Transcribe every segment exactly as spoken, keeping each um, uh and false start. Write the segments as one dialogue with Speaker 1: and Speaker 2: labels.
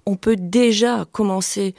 Speaker 1: on peut déjà commencer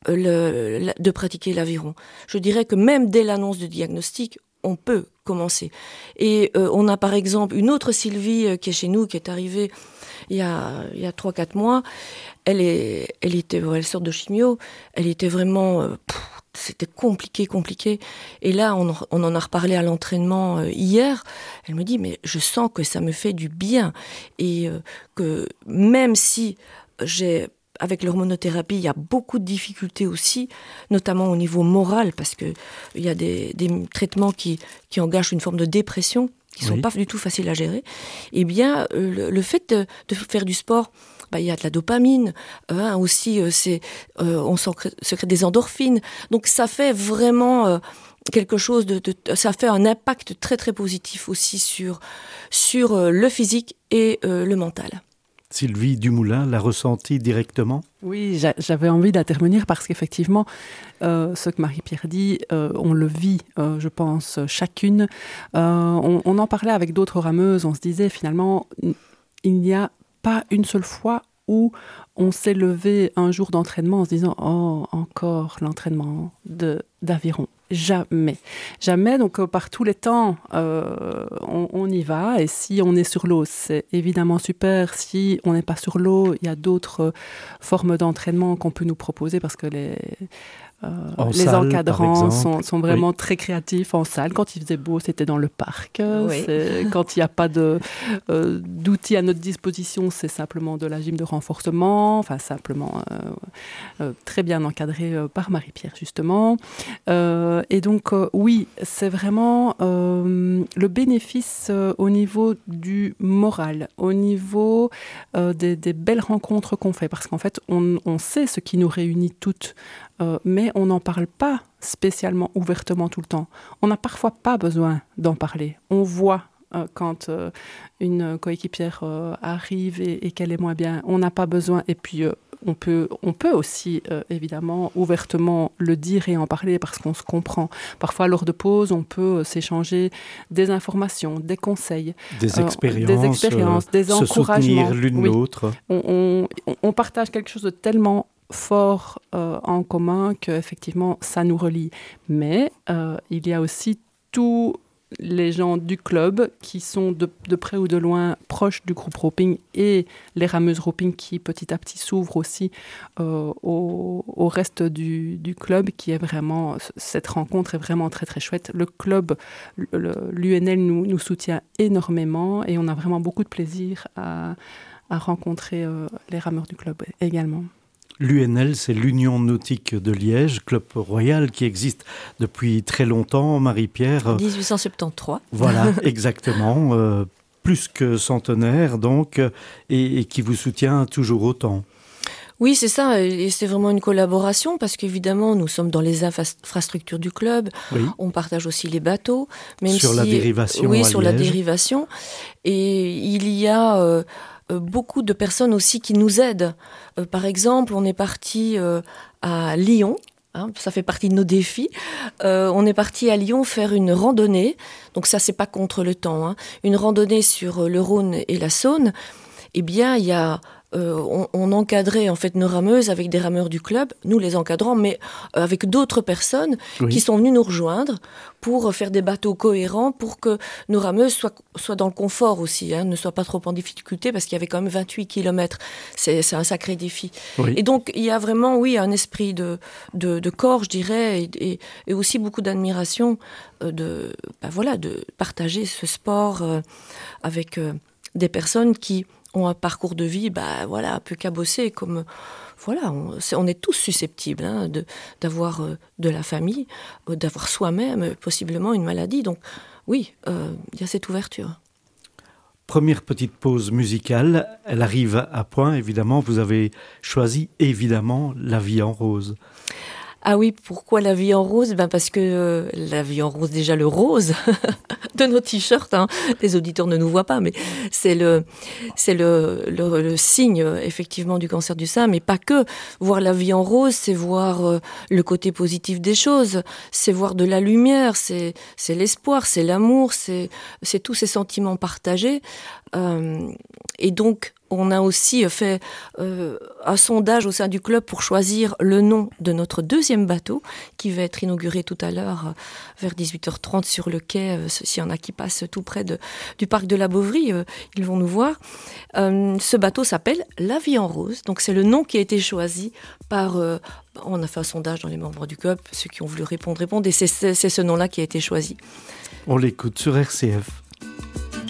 Speaker 1: le, le, de pratiquer l'aviron. Je dirais que même dès l'annonce du diagnostic, on peut commencer. Et euh, on a par exemple une autre Sylvie euh, qui est chez nous, qui est arrivée il y a, il y a trois quatre mois. Elle, est, elle, était, elle sort de chimio, elle était vraiment... Euh, pff, c'était compliqué, compliqué. Et là, on, on en a reparlé à l'entraînement euh, hier. Elle me dit, mais je sens que ça me fait du bien. Et euh, que même si j'ai... Avec l'hormonothérapie, il y a beaucoup de difficultés aussi, notamment au niveau moral, parce qu'il y a des, des traitements qui, qui engagent une forme de dépression, qui ne sont oui. pas du tout faciles à gérer. Eh bien, le, le fait de, de faire du sport, bah, il y a de la dopamine, hein, aussi, euh, c'est, euh, on se crée des endorphines. Donc, ça fait vraiment... Euh, quelque chose de, de, ça fait un impact très, très positif aussi sur, sur euh, le physique et euh, le mental.
Speaker 2: Sylvie Dumoulin l'a ressenti directement ?
Speaker 3: Oui, j'avais envie d'intervenir parce qu'effectivement, euh, ce que Marie-Pierre dit, euh, on le vit, euh, je pense, chacune. Euh, on, on en parlait avec d'autres rameuses, on se disait finalement, il n'y a pas une seule fois où on s'est levé un jour d'entraînement en se disant « Oh, encore l'entraînement de, d'aviron ». Jamais. Jamais, donc euh, par tous les temps, euh, on, on y va. Et si on est sur l'eau, c'est évidemment super. Si on n'est pas sur l'eau, il y a d'autres euh, formes d'entraînement qu'on peut nous proposer parce que les... Euh, les salle, encadrants sont, sont vraiment oui. très créatifs en salle. Quand il faisait beau, c'était dans le parc. Oui. C'est, quand il n'y a pas de, euh, d'outils à notre disposition, c'est simplement de la gym de renforcement, enfin simplement euh, euh, très bien encadré euh, par Marie-Pierre justement. Euh, et donc euh, oui, c'est vraiment euh, le bénéfice euh, au niveau du moral, au niveau euh, des, des belles rencontres qu'on fait, parce qu'en fait, on, on sait ce qui nous réunit toutes. Euh, mais on n'en parle pas spécialement ouvertement tout le temps. On n'a parfois pas besoin d'en parler. On voit euh, quand euh, une coéquipière euh, arrive et, et qu'elle est moins bien, on n'a pas besoin. Et puis euh, on peut, on peut aussi euh, évidemment ouvertement le dire et en parler parce qu'on se comprend. Parfois lors de pause, on peut euh, s'échanger des informations, des conseils,
Speaker 2: des expériences,
Speaker 3: euh, des, expériences, des
Speaker 2: se
Speaker 3: encouragements.
Speaker 2: Soutenir l'une
Speaker 3: oui.
Speaker 2: l'autre.
Speaker 3: On, on, on partage quelque chose de tellement fort euh, en commun qu'effectivement ça nous relie. Mais euh, il y a aussi tous les gens du club qui sont de, de près ou de loin proches du groupe roping et les rameuses roping qui petit à petit s'ouvrent aussi euh, au, au reste du, du club qui est vraiment, cette rencontre est vraiment très très chouette. Le club, le, l'U N L nous, nous soutient énormément et on a vraiment beaucoup de plaisir à, à rencontrer euh, les rameurs du club également.
Speaker 2: L'U N L, c'est l'Union Nautique de Liège, club royal qui existe depuis très longtemps, Marie-Pierre.
Speaker 1: dix-huit cent soixante-treize.
Speaker 2: Voilà, exactement. Euh, plus que centenaire, donc, et, et qui vous soutient toujours autant.
Speaker 1: Oui, c'est ça, et c'est vraiment une collaboration parce qu'évidemment, nous sommes dans les infrastructures du club, oui. On partage aussi les bateaux. Même
Speaker 2: sur
Speaker 1: si,
Speaker 2: la dérivation
Speaker 1: Oui,
Speaker 2: à
Speaker 1: sur
Speaker 2: Liège.
Speaker 1: la dérivation. Et il y a euh, beaucoup de personnes aussi qui nous aident. Euh, par exemple, on est parti euh, à Lyon. Hein, ça fait partie de nos défis. Euh, on est parti à Lyon faire une randonnée. Donc ça, c'est pas contre le temps. Hein. Une randonnée sur le Rhône et la Saône. Eh bien, il y a... Euh, on, on encadrait en fait nos rameuses avec des rameurs du club, nous les encadrants, mais euh, avec d'autres personnes oui. qui sont venues nous rejoindre pour faire des bateaux cohérents, pour que nos rameuses soient, soient dans le confort aussi, hein, ne soient pas trop en difficulté, parce qu'il y avait quand même vingt-huit kilomètres, c'est, c'est un sacré défi. Oui. Et donc il y a vraiment, oui, un esprit de, de, de corps, je dirais, et, et, et aussi beaucoup d'admiration euh, de, ben voilà, de partager ce sport euh, avec euh, des personnes qui ont un parcours de vie, bah voilà, un peu cabossé, comme voilà, on, c'est, on est tous susceptibles hein, de, d'avoir euh, de la famille, euh, d'avoir soi-même euh, possiblement une maladie. Donc oui, il euh, y a cette ouverture.
Speaker 2: Première petite pause musicale, elle arrive à point, évidemment. Vous avez choisi évidemment La Vie en Rose.
Speaker 1: Ah oui, pourquoi La Vie en Rose ? Ben parce que euh, La Vie en Rose, déjà le rose de nos t-shirts, hein. Les auditeurs ne nous voient pas, mais c'est le, c'est le, le, le signe effectivement du cancer du sein, mais pas que. Voir la vie en rose, c'est voir euh, le côté positif des choses, c'est voir de la lumière, c'est, c'est l'espoir, c'est l'amour, c'est, c'est tous ces sentiments partagés. Euh, et donc, on a aussi fait euh, un sondage au sein du club pour choisir le nom de notre deuxième bateau qui va être inauguré tout à l'heure euh, vers dix-huit heures trente sur le quai. Euh, S'il y en a qui passent tout près de, du parc de la Bovry, euh, ils vont nous voir. Euh, ce bateau s'appelle La Vie en Rose. Donc c'est le nom qui a été choisi par... Euh, on a fait un sondage dans les membres du club. Ceux qui ont voulu répondre, répondent. Et c'est, c'est, c'est ce nom-là qui a été choisi.
Speaker 2: On l'écoute sur R C F.